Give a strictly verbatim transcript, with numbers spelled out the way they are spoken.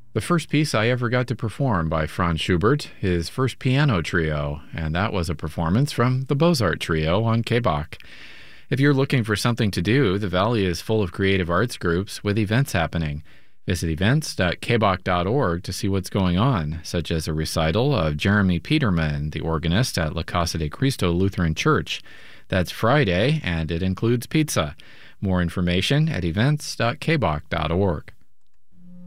The first piece I ever got to perform by Franz Schubert, his first piano trio, and that was a performance from the Beaux-Arts Trio on K B O C. If you're looking for something to do, the Valley is full of creative arts groups with events happening. Visit events dot k b o c dot org to see what's going on, such as a recital of Jeremy Peterman, the organist at La Casa de Cristo Lutheran Church. That's Friday, and it includes pizza. More information at events dot k b o c dot org.